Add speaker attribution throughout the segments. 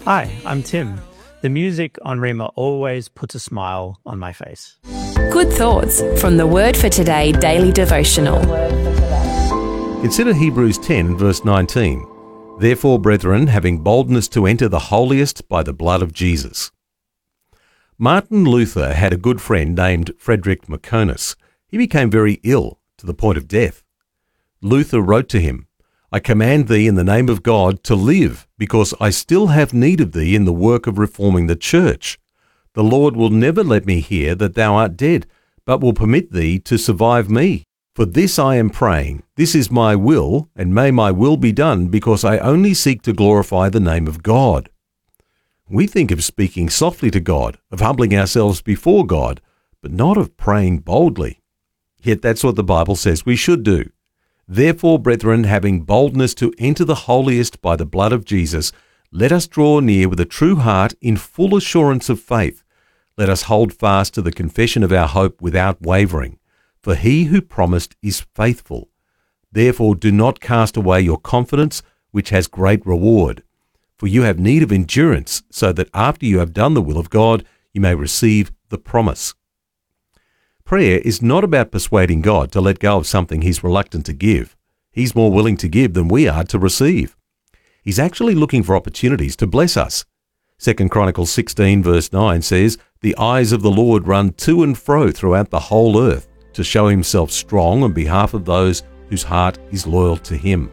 Speaker 1: Hi, I'm Tim. The music on Rhema always puts a smile on my face.
Speaker 2: Good thoughts from the Word for Today daily devotional.
Speaker 3: Consider Hebrews 10 verse 19. Therefore, brethren, having boldness to enter the holiest by the blood of Jesus. Martin Luther had a good friend named Frederick Meconus. He became very ill, to the point of death. Luther wrote to him, I command thee in the name of God to live, because I still have need of thee in the work of reforming the church. The Lord will never let me hear that thou art dead, but will permit thee to survive me. For this I am praying, this is my will, and may my will be done, because I only seek to glorify the name of God. We think of speaking softly to God, of humbling ourselves before God, but not of praying boldly. Yet that's what the Bible says we should do. Therefore, brethren, having boldness to enter the holiest by the blood of Jesus, let us draw near with a true heart in full assurance of faith. Let us hold fast to the confession of our hope without wavering. For he who promised is faithful. Therefore, do not cast away your confidence, which has great reward. For you have need of endurance, so that after you have done the will of God, you may receive the promise. Prayer is not about persuading God to let go of something he's reluctant to give. He's more willing to give than we are to receive. He's actually looking for opportunities to bless us. 2 Chronicles 16 verse 9 says, The eyes of the Lord run to and fro throughout the whole earth, to show himself strong on behalf of those whose heart is loyal to him.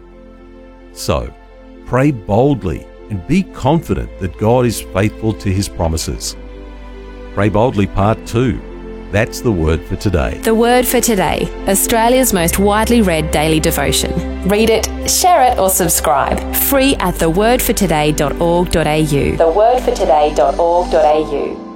Speaker 3: So, pray boldly and be confident that God is faithful to his promises. Pray Boldly Part 2. That's the Word for Today.
Speaker 2: The Word for Today, Australia's most widely read daily devotion. Read it, share it or subscribe. Free at thewordfortoday.org.au. thewordfortoday.org.au